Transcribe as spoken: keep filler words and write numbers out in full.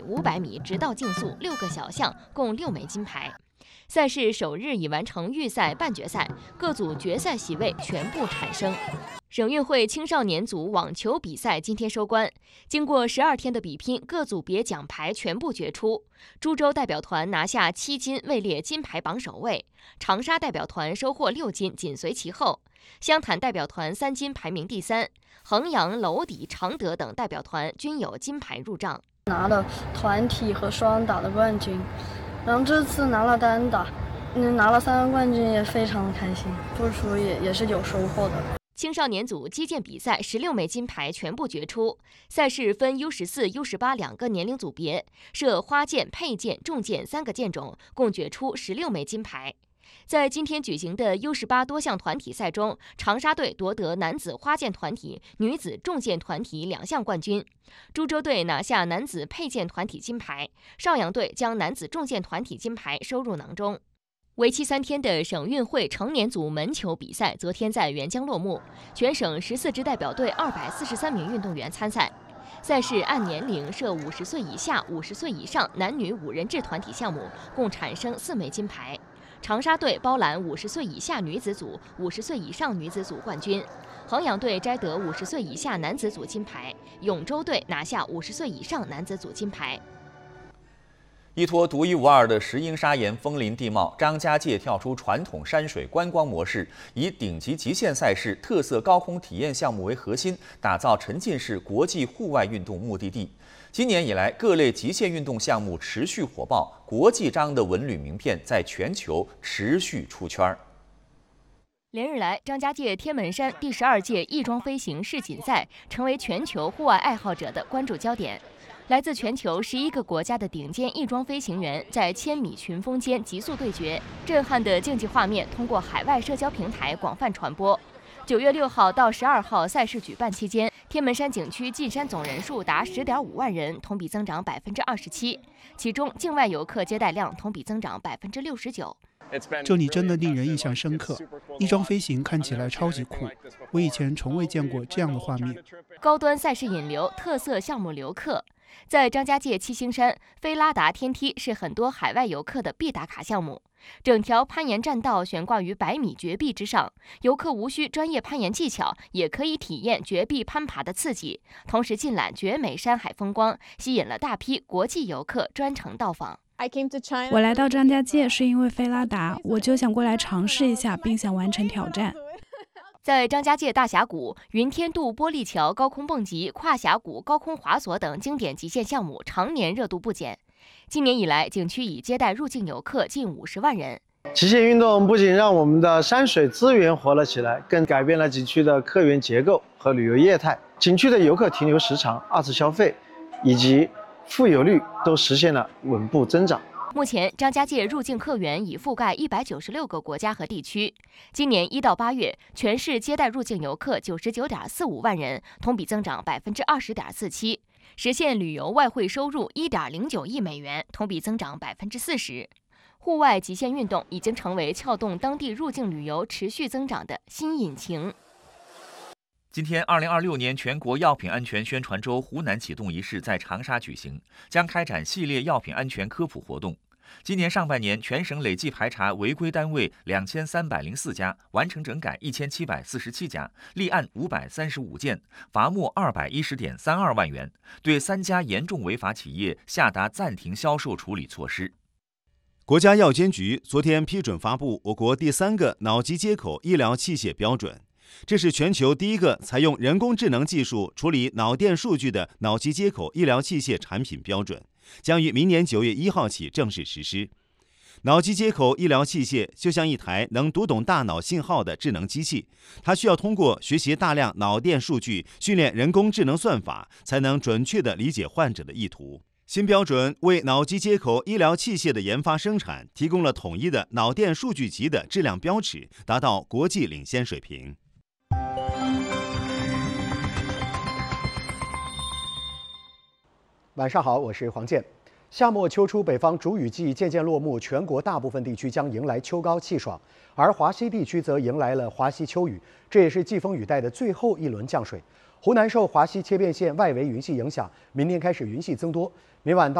五百米直道竞速六个小项，共六枚金牌。赛事首日已完成预赛、半决赛，各组决赛席位全部产生。省运会青少年组网球比赛今天收官，经过十二天的比拼，各组别奖牌全部决出。株洲代表团拿下七金，位列金牌榜首位；长沙代表团收获六金，紧随其后；湘潭代表团三金，排名第三；衡阳、娄底、常德等代表团均有金牌入账。 拿了团体和双打的冠军，然后这次拿了单打，嗯，拿了三个冠军也非常开心，付出也也是有收获的。 青少年组击剑比赛十六枚金牌全部决出，赛事分 U 十四、U 十八两个年龄组别，设花剑、佩剑、重剑三个剑种，共决出十六枚金牌。在今天举行的 U 十八多项团体赛中，长沙队夺得男子花剑团体、女子重剑团体两项冠军，株洲队拿下男子佩剑团体金牌，邵阳队将男子重剑团体金牌收入囊中。为期三天的省运会成年组门球比赛昨天在沅江落幕，全省十四支代表队二百四十三名运动员参赛。赛事按年龄设五十岁以下、五十岁以上男女五人制团体项目，共产生四枚金牌。长沙队包揽五十岁以下女子组、五十岁以上女子组冠军，衡阳队摘得五十岁以下男子组金牌，永州队拿下五十岁以上男子组金牌。 依托独一无二的石英砂岩枫林地貌，张家界跳出传统山水观光模式，以顶级极限赛事、特色高空体验项目为核心，打造沉浸式国际户外运动目的地。今年以来，各类极限运动项目持续火爆，国际章的文旅名片在全球持续出圈。 连日来，张家界天门山第十二届翼装飞行世锦赛成为全球户外爱好者的关注焦点。来自全球十一个国家的顶尖翼装飞行员在千米群峰间急速对决，震撼的竞技画面通过海外社交平台广泛传播。九月六号到十二号赛事举办期间，天门山景区进山总人数达十点五万人，同比增长百分之二十七，其中境外游客接待量同比增长百分之六十九。 这里真的令人印象深刻，翼装飞行看起来超级酷，我以前从未见过这样的画面。 高端赛事引流，特色项目留客。在张家界七星山，飞拉达天梯是很多海外游客的必打卡项目。整条攀岩栈道悬挂于百米绝壁之上，游客无需专业攀岩技巧，也可以体验绝壁攀爬的刺激，同时尽览绝美山海风光，吸引了大批国际游客专程到访。 我来到张家界是因为飞拉达，我就想过来尝试一下，并想完成挑战。 在张家界大峡谷、云天渡玻璃桥高空蹦极、跨峡谷高空滑索等经典极限项目常年热度不减。今年以来，景区已接待入境游客近五十万人。 极限运动不仅让我们的山水资源活了起来，更改变了景区的客源结构和旅游业态。景区的游客停留时长、二次消费以及复游率都实现了稳步增长。 目前，张家界入境客源已覆盖一百九十六个国家和地区。今年一到八月，全市接待入境游客九十九点四五万人，同比增长百分之二十点四七，实现旅游外汇收入一点零九亿美元，同比增长百分之四十。户外极限运动已经成为撬动当地入境旅游持续增长的新引擎。 今天，二零二六年全国药品安全宣传周湖南启动仪式在长沙举行，将开展系列药品安全科普活动。今年上半年，全省累计排查违规单位两千三百零四家，完成整改一千七百四十七家，立案五百三十五件，罚没二百一十点三二万元，对三家严重违法企业下达暂停销售处理措施。 国家药监局昨天批准发布我国第三个脑机接口医疗器械标准。这是全球第一个采用人工智能技术处理脑电数据的脑机接口医疗器械产品标准，将于明年九月一号起正式实施。脑机接口医疗器械就像一台能读懂大脑信号的智能机器，它需要通过学习大量脑电数据，训练人工智能算法，才能准确地理解患者的意图。新标准为脑机接口医疗器械的研发生产提供了统一的脑电数据集的质量标尺，达到国际领先水平。 晚上好，我是黄健。夏末秋初，北方主雨季渐渐落幕，全国大部分地区将迎来秋高气爽，而华西地区则迎来了华西秋雨，这也是季风雨带的最后一轮降水。湖南受华西切变线外围云系影响，明天开始云系增多，明晚到